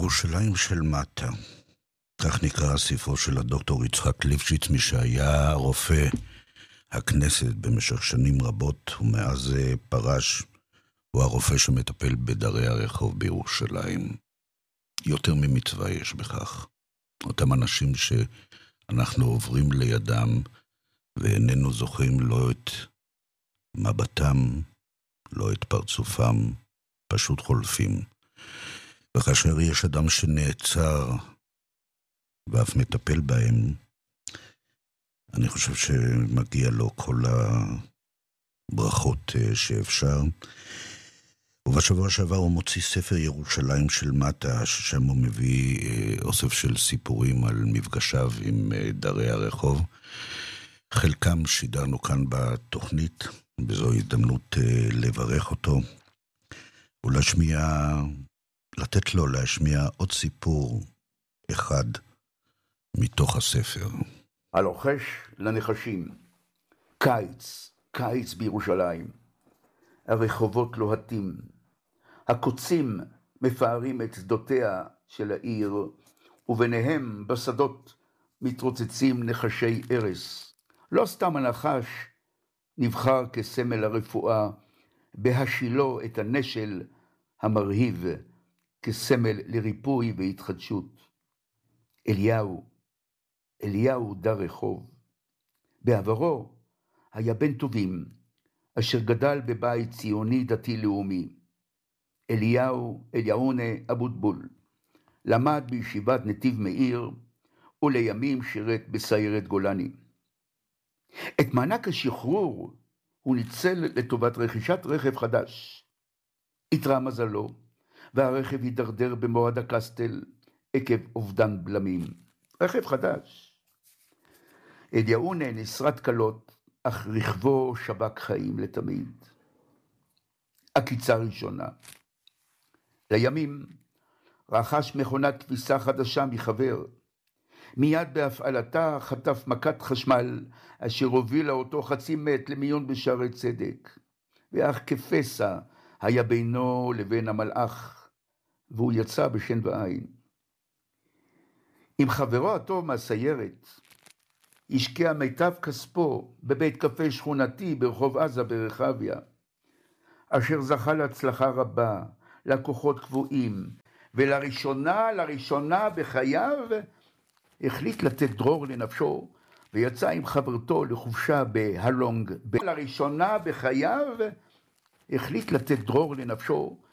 בירושלים של מטה, כך נקרא ספרו של הדוקטור יצחק ליפשיץ, מי שהיה רופא הכנסת במשך שנים רבות, ומאז פרש, הוא הרופא שמטפל בדרי הרחוב בירושלים. יותר ממצווה יש בכך. אותם אנשים שאנחנו עוברים לידם, ואיננו זוכרים לא את מבטם, לא את פרצופם, פשוט חולפים. וכאשר יש אדם שנעצר ואף מטפל בהם, אני חושב שמגיע לו כל הברכות שאפשר. ובשבוע שעבר הוא מוציא ספר ירושלים של מטה, ששם הוא מביא אוסף של סיפורים על מפגשיו עם דרי הרחוב. חלקם שידרנו כאן בתוכנית, וזו הזדמנות לברך אותו, לתת לו להשמיע עוד סיפור אחד מתוך הספר. הלוחש לנחשים. קיץ בירושלים. הרחובות לוהטים. הקוצים מפארים את שדותיה של העיר, וביניהם בשדות מתרוצצים נחשי ארס. לא סתם הנחש נבחר כסמל הרפואה, בהשילו את הנשל המרהיב כסמל לריפוי והתחדשות. אליהו דר רחוב. בעברו היה בן טובים, אשר גדל בבית ציוני דתי לאומי. אליהונה אבוטבול, למד בישיבת נתיב מאיר, ולימים שירת בסיירת גולני. את מענק השחרור הוא ניצל לטובת רכישת רכב חדש. התרע מזלו, והרכב הידרדר במועד הקסטל עקב אובדן בלמים. רכב חדש. אליהונה נשרד קלות, אך רכבו שבק חיים לתמיד. עקיצה ראשונה. לימים רכש מכונת כביסה חדשה מחבר. מיד בהפעלתה חטף מכת חשמל, אשר הובילה אותו חצי מת למיון בשערי צדק. ואך כפסע היה בינו לבין המלאך, והוא יצא בשן ועין. עם חברו הטוב מהסיירת, השקיע מיטב כספו בבית קפה שכונתי ברחוב עזה ברחביה, אשר זכה להצלחה רבה, לקוחות קבועים, ולראשונה בחייו החליט לתת דרור לנפשו, ויצא עם חברתו לחופשה בהלונג. לראשונה בחייו החליט לתת דרור לנפשו,